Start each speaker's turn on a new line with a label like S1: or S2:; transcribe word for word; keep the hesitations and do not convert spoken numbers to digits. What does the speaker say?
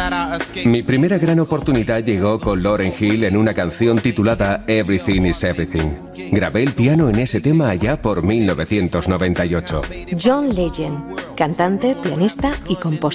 S1: Mi primera gran oportunidad llegó con Lauryn Hill en una canción titulada Everything is Everything. Grabé el piano en ese tema allá por mil novecientos noventa y ocho.
S2: John Legend, cantante, pianista y compositor.